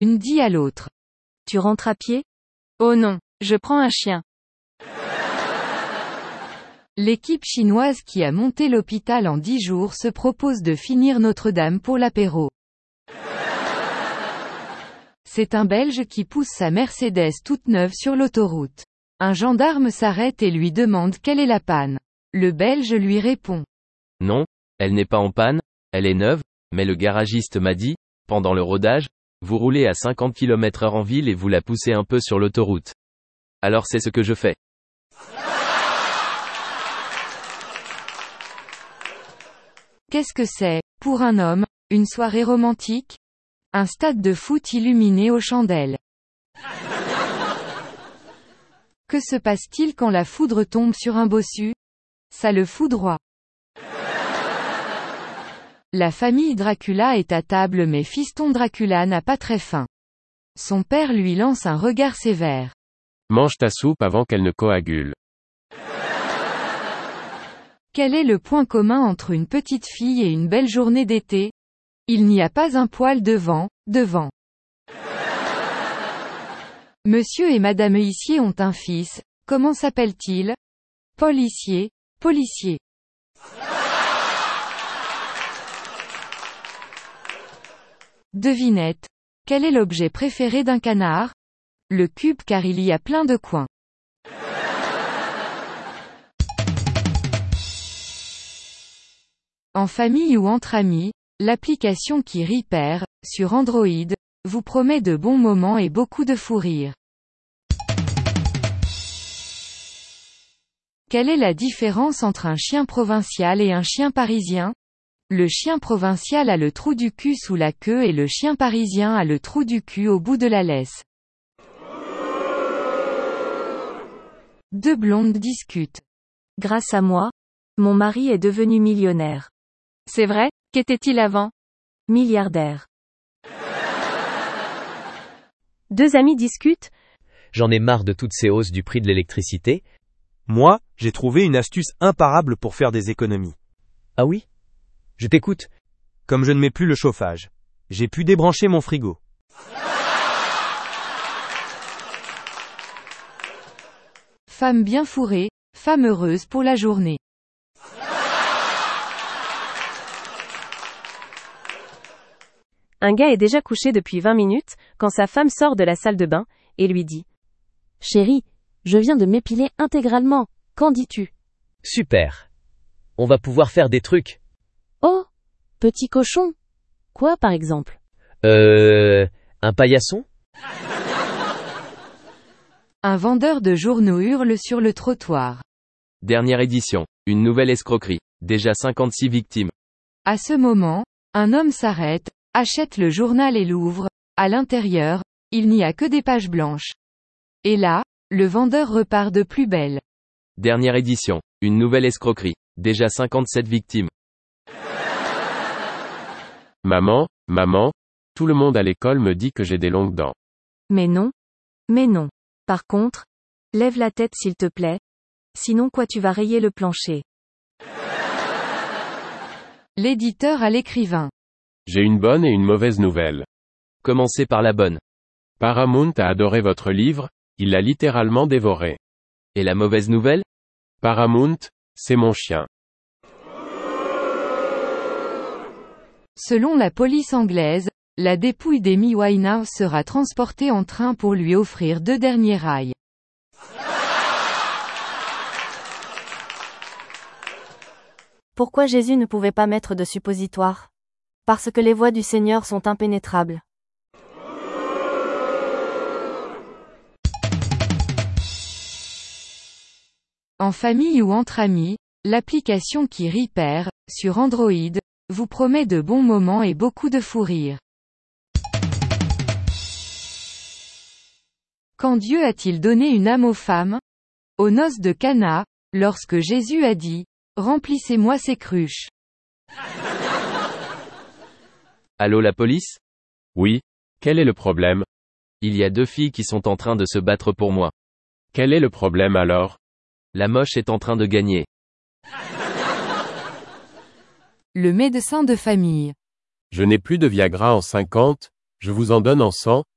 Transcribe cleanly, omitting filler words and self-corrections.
Une dit à l'autre. Tu rentres à pied? Oh non, je prends un chien. L'équipe chinoise qui a monté l'hôpital en 10 jours se propose de finir Notre-Dame pour l'apéro. C'est un Belge qui pousse sa Mercedes toute neuve sur l'autoroute. Un gendarme s'arrête et lui demande quelle est la panne. Le Belge lui répond. Non, elle n'est pas en panne, elle est neuve, mais le garagiste m'a dit, pendant le rodage, vous roulez à 50 km/h en ville et vous la poussez un peu sur l'autoroute. Alors c'est ce que je fais. Qu'est-ce que c'est, pour un homme, une soirée romantique? Un stade de foot illuminé aux chandelles. Que se passe-t-il quand la foudre tombe sur un bossu? Ça le foudroie. La famille Dracula est à table mais fiston Dracula n'a pas très faim. Son père lui lance un regard sévère. Mange ta soupe avant qu'elle ne coagule. Quel est le point commun entre une petite fille et une belle journée d'été? Il n'y a pas un poil de vent, devant. Monsieur et madame Huissier ont un fils, comment s'appelle-t-il? Policier, policier. Devinette. Quel est l'objet préféré d'un canard? Le cube car il y a plein de coins. En famille ou entre amis, l'application qui rit perd, sur Android, vous promet de bons moments et beaucoup de fou rire. Quelle est la différence entre un chien provincial et un chien parisien? Le chien provincial a le trou du cul sous la queue et le chien parisien a le trou du cul au bout de la laisse. Deux blondes discutent. Grâce à moi, mon mari est devenu millionnaire. C'est vrai, qu'était-il avant? Milliardaire. Deux amis discutent. J'en ai marre de toutes ces hausses du prix de l'électricité. Moi, j'ai trouvé une astuce imparable pour faire des économies. Ah oui? Je t'écoute. Comme je ne mets plus le chauffage, j'ai pu débrancher mon frigo. Femme bien fourrée, femme heureuse pour la journée. Un gars est déjà couché depuis 20 minutes, quand sa femme sort de la salle de bain, et lui dit. Chérie, je viens de m'épiler intégralement, qu'en dis-tu? Super. On va pouvoir faire des trucs. Oh, petit cochon. Quoi par exemple? Un paillasson? Un vendeur de journaux hurle sur le trottoir. Dernière édition. Une nouvelle escroquerie. Déjà 56 victimes. À ce moment, un homme s'arrête, achète le journal et l'ouvre. À l'intérieur, il n'y a que des pages blanches. Et là, le vendeur repart de plus belle. Dernière édition. Une nouvelle escroquerie. Déjà 57 victimes. Maman, tout le monde à l'école me dit que j'ai des longues dents. Mais non. Mais non. Par contre, lève la tête s'il te plaît. Sinon quoi tu vas rayer le plancher. L'éditeur à l'écrivain. J'ai une bonne et une mauvaise nouvelle. Commencez par la bonne. Paramount a adoré votre livre, il l'a littéralement dévoré. Et la mauvaise nouvelle? Paramount, c'est mon chien. Selon la police anglaise, la dépouille d'Amy Winehouse sera transportée en train pour lui offrir 2 derniers rails. Pourquoi Jésus ne pouvait pas mettre de suppositoire? Parce que les voies du Seigneur sont impénétrables. En famille ou entre amis, l'application qui rit perd, sur Android, vous promet de bons moments et beaucoup de fou rire. Quand Dieu a-t-il donné une âme aux femmes? Aux noces de Cana, lorsque Jésus a dit, « Remplissez-moi ces cruches ». Allô la police? Oui, quel est le problème? Il y a 2 filles qui sont en train de se battre pour moi. Quel est le problème alors? La moche est en train de gagner. Le médecin de famille. Je n'ai plus de Viagra en 50, je vous en donne en 100,